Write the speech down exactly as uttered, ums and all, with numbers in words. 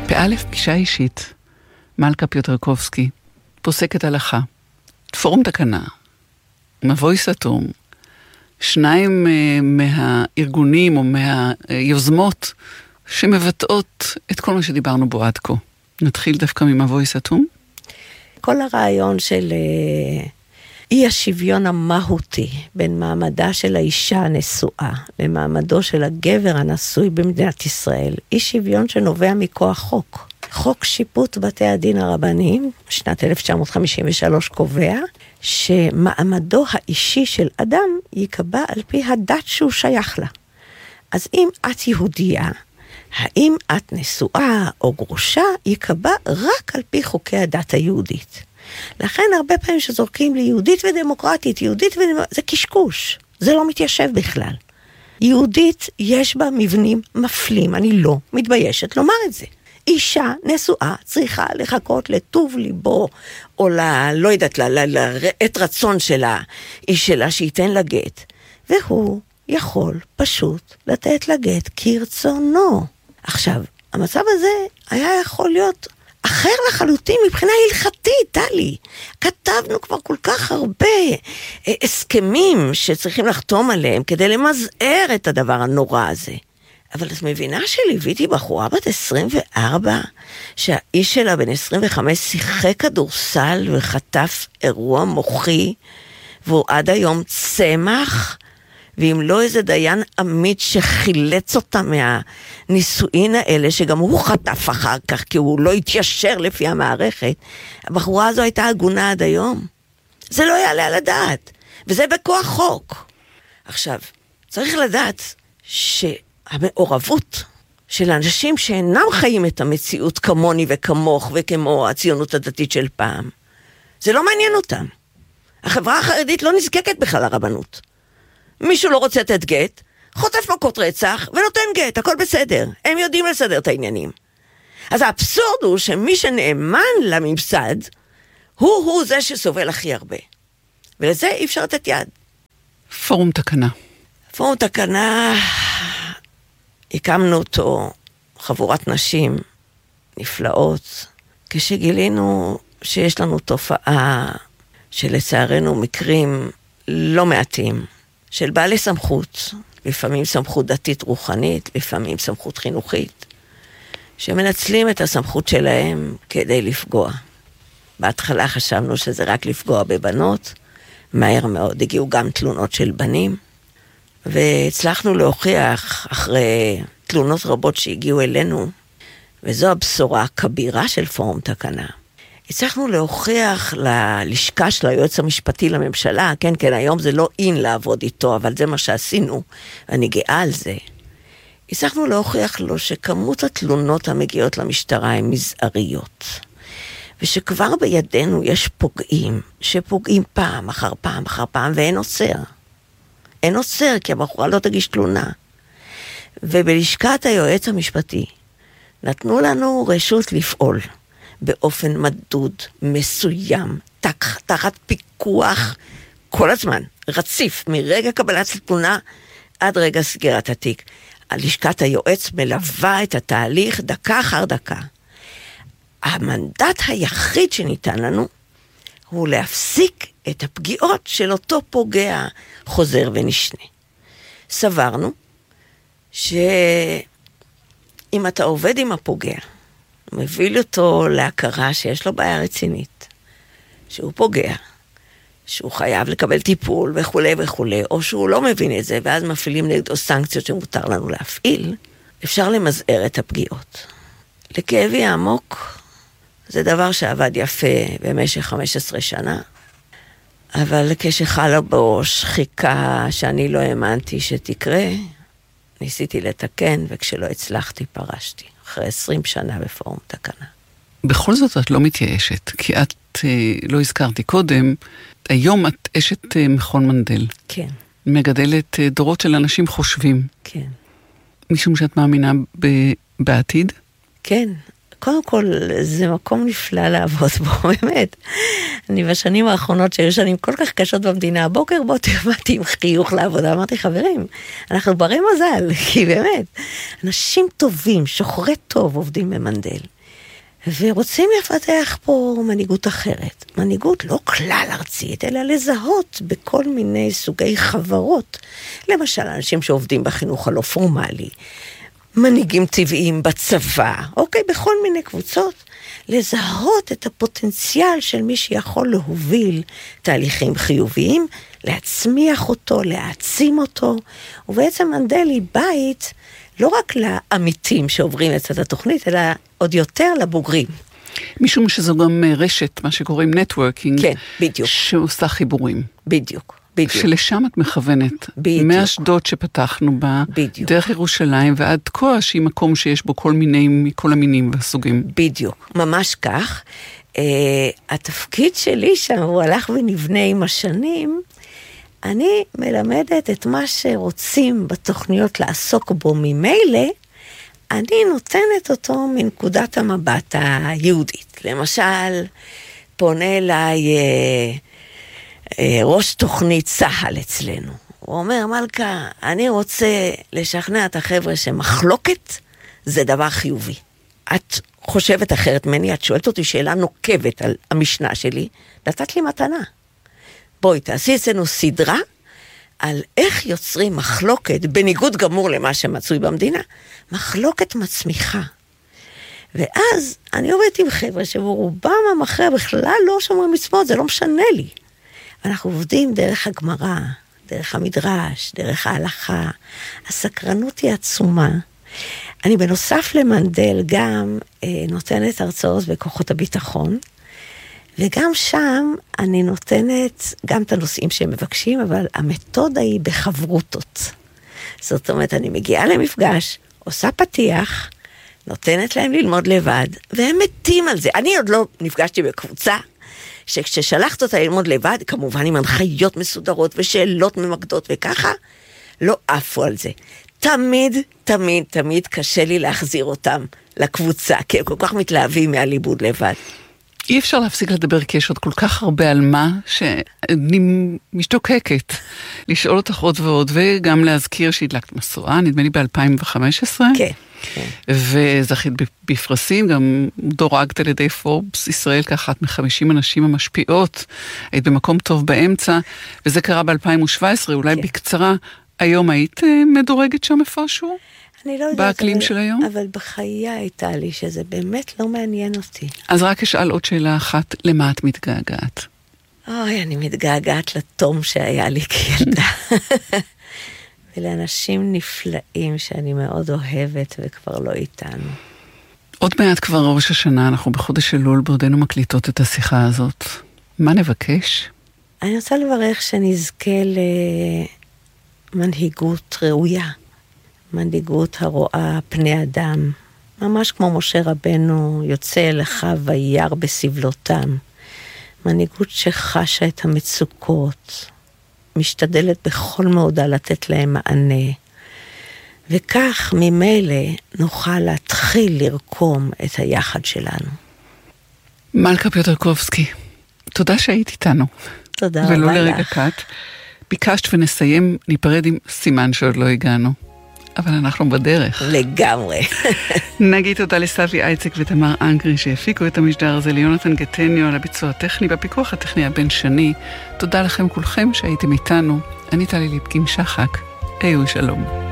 באלף פגישה אישית, מלכה פיוטרקובסקי, פוסקת הלכה, פורום תקנה, מבוי סתום, שניים מהארגונים או מהיוזמות שמבטאות את כל מה שדיברנו בו עד כה. נתחיל דווקא ממבוי סתום? כל הרעיון של אי השוויון המהותי בין מעמדה של האישה הנשואה למעמדו של הגבר הנשוי במדינת ישראל, אי שוויון שנובע מכוח חוק. חוק שיפוט בתי הדין הרבניים, שנת אלף תשע מאות חמישים ושלוש קובע, שמעמדו האישי של אדם ייקבע על פי הדת שהוא שייך לה. אז אם את יהודייה, האם את נשואה או גרושה, ייקבע רק על פי חוקי הדת היהודית. לכן הרבה פעמים שזורקים לי יהודית ודמוקרטית, יהודית ודמוקרטית, זה קשקוש, זה לא מתיישב בכלל. יהודית יש בה מבנים מפלים, אני לא מתביישת לומר את זה. אישה נשואה צריכה לחכות לטוב ליבו, או ל... לא יודעת, לעת רצון שלה, איש שלה שייתן לה גט, והוא יכול פשוט לתת לה גט כרצונו. עכשיו, המצב הזה היה יכול להיות אחר לחלוטין מבחינה הלכתית, טלי. כתבנו כבר כל כך הרבה הסכמים שצריכים לחתום עליהם כדי למזער את הדבר הנורא הזה. אבל את מבינה שליוויתי בחורה בת עשרים וארבע, שהאיש שלה בן עשרים וחמש שיחק כדורסל וחטף אירוע מוחי, והוא עד היום צמח, ואם לא איזה דיין עמית שחילץ אותה מהנישואין האלה, שגם הוא חטף אחר כך, כי הוא לא התיישר לפי המערכת, הבחורה הזו הייתה הגונה עד היום. זה לא יעלה על הדעת, וזה בכוח חוק. עכשיו, צריך לדעת שהמעורבות של אנשים שאינם חיים את המציאות כמוני וכמוך וכמו הציונות הדתית של פעם, זה לא מעניין אותם. החברה החרדית לא נזקקת בכלל לרבנות. מישהו לא רוצה לתת גט, חוטף מכות רצח ונותן גט, הכל בסדר. הם יודעים לסדר את העניינים. אז האבסורד הוא שמי שנאמן לממסד, הוא-הוא זה שסובל הכי הרבה. ולזה אי אפשר לתת יד. פורום תקנה. פורום תקנה, הקמנו אותו חבורת נשים נפלאות, כשגילינו שיש לנו תופעה שלצערנו מקרים לא מעטים, של בעלי סמכות, לפעמים סמכות דתית רוחנית, לפעמים סמכות חינוכית, שמנצלים את הסמכות שלהם כדי לפגוע. בהתחלה חשבנו שזה רק לפגוע בבנות, מהר מאוד הגיעו גם תלונות של בנים, והצלחנו להוכיח אחרי תלונות רבות שהגיעו אלינו, וזו הבשורה הכבירה של פורום תקנה. הצלחנו להוכיח ללשכה של היועץ המשפטי לממשלה, כן, כן, היום זה לא אין לעבוד איתו, אבל זה מה שעשינו, ואני גאה על זה. הצלחנו להוכיח לו שכמות התלונות המגיעות למשטרה הן מזעריות, ושכבר בידינו יש פוגעים, שפוגעים פעם אחר פעם אחר פעם, ואין עוצר. אין עוצר, כי הבחורה לא תגיש תלונה. ובלשכת היועץ המשפטי נתנו לנו רשות לפעול, באופן מדוד, מסוים, תח, תחת פיקוח כל הזמן, רציף, מרגע קבלת התלונה עד רגע סגירת התיק. לשכת היועץ מלווה את התהליך דקה אחר דקה. המנדט היחיד שניתן לנו הוא להפסיק את הפגיעות של אותו פוגע חוזר ונשנה. סברנו שאם אתה עובד עם הפוגע, מביא אותו להכרה שיש לו בעיה רצינית, שהוא פוגע, שהוא חייב לקבל טיפול וכו' וכו', או שהוא לא מבין את זה, ואז מפעילים נגדו סנקציות שמותר לנו להפעיל, אפשר למזער את הפגיעות. לכאבי העמוק, זה דבר שעבד יפה במשך חמש עשרה שנה, אבל כשחלה בו שחיקה שאני לא האמנתי שתקרה, ניסיתי לתקן, וכשלא הצלחתי פרשתי. אחרי עשרים שנה בפורום תקנה. בכל זאת את לא מתייאשת, כי את, לא הזכרתי קודם, היום את אשת מכון מנדל. כן. מגדלת דורות של אנשים חושבים. כן. משום שאת מאמינה ב- בעתיד? כן. קודם כל, זה מקום נפלא לעבוד בו, באמת. אני בשנים האחרונות, שהיו שנים כל כך קשות במדינה, הבוקר בו תרמתי עם חיוך לעבודה, אמרתי, חברים, אנחנו ברי מזל, כי באמת, אנשים טובים, שוחרי טוב עובדים במנדל. ורוצים לפתח פה מנהיגות אחרת. מנהיגות לא כלל ארצית, אלא לזהות בכל מיני סוגי חברות. למשל, אנשים שעובדים בחינוך הלא פורמלי, מנהיגים טבעיים בצבא, אוקיי, בכל מיני קבוצות, לזהות את הפוטנציאל של מי שיכול להוביל תהליכים חיוביים, להצמיח אותו, להעצים אותו, ובעצם מנדל היא בית לא רק לעמיתים שעוברים לצד התוכנית, אלא עוד יותר לבוגרים. משום שזו גם רשת, מה שקוראים נטוורקינג, כן, בדיוק. שעושה חיבורים. בדיוק, בדיוק. שלשם את מכוונת. בדיוק. מהאשדוד שפתחנו בה, בדיוק. דרך ירושלים, ועד תקוע שהיא מקום שיש בו כל מיני, מכל המינים והסוגים. בדיוק, ממש כך. Uh, התפקיד שלי שם, הוא הלך ונבנה עם השנים, אני מלמדת את מה שרוצים בתוכניות לעסוק בו ממילא, אני נותנת אותו מנקודת המבט היהודית. למשל, פונה אליי אה, אה, ראש תוכנית צהל אצלנו. הוא אומר, מלכה, אני רוצה לשכנע את החבר'ה שמחלוקת זה דבר חיובי. את חושבת אחרת ממני, את שואלת אותי שאלה נוקבת על המשנה שלי, נתת לי מתנה. בואי, תעשי אצלנו סדרה על איך יוצרים מחלוקת, בניגוד גמור למה שמצוי במדינה, מחלוקת מצמיחה. ואז אני עובדת עם חבר'ה שברובם המכריע בכלל לא שומרים מצוות, זה לא משנה לי. אנחנו עובדים דרך הגמרא, דרך המדרש, דרך ההלכה. הסקרנות היא עצומה. אני בנוסף למנדל גם אה, נותנת הרצאות בכוחות הביטחון, וגם שם אני נותנת גם את הנושאים שהם מבקשים, אבל המתודה היא בחברותות. זאת אומרת, אני מגיעה למפגש, עושה פתיח, נותנת להם ללמוד לבד, והם מתים על זה. אני עוד לא נפגשתי בקבוצה, שכששלחת אותה ללמוד לבד, כמובן עם הנחיות מסודרות ושאלות ממקדות וככה, לא עפו על זה. תמיד, תמיד, תמיד קשה לי להחזיר אותם לקבוצה, כי הם כל כך מתלהבים מהלימוד לבד. אי אפשר להפסיק לדבר, כי יש עוד כל כך הרבה על מה שאני משתוקקת לשאול אותך עוד ועוד, וגם להזכיר שהדלקת משואה, נדמה לי ב-אלפיים וחמש עשרה. כן. וזכית בפרסים, גם דורגת על ידי פורבס ישראל, כאחת מחמישים הנשים המשפיעות, היית במקום טוב באמצע, וזה קרה ב-אלפיים שבע עשרה, אולי בקצרה, היום היית מדורגת שם איפשהו? אני לא יודעת, באקלים של היום? אבל בחיי הייתה לי שזה באמת לא מעניין אותי. אז רק אשאל עוד שאלה אחת, למה את מתגעגעת? אוי, אני מתגעגעת לתום שהיה לי כילדה. ולאנשים נפלאים שאני מאוד אוהבת וכבר לא איתנו. עוד מעט כבר ראש השנה, אנחנו בחודש אלול, בעודנו מקליטות את השיחה הזאת. מה נבקש? אני רוצה לברך שנזכה למנהיגות ראויה. מנהיגות הרואה פני אדם. ממש כמו משה רבנו יוצא אל אחיו וירא בסבלותם. מנהיגות שחשה את המצוקות. משתדלת בכל מאודה לתת להם מענה. וכך ממילא נוכל להתחיל לרקום את היחד שלנו. מלכה פיוטרקובסקי, תודה שהיית איתנו. תודה רבה לך. ולא לרגע קט. ביקשת ונסיים, ניפרד עם סימן שעוד לא הגענו. אבל אנחנו בדרך. לגמרי. נגיד תודה לסבי אייצק ותמר אנגרי שהפיקו את המשדר הזה, ליונתן גטניו על הביצוע הטכני, בפיקוח הטכני הבן שני. תודה לכם כולכם שהייתם איתנו. אני טלי ליפקין שחק. היו שלום.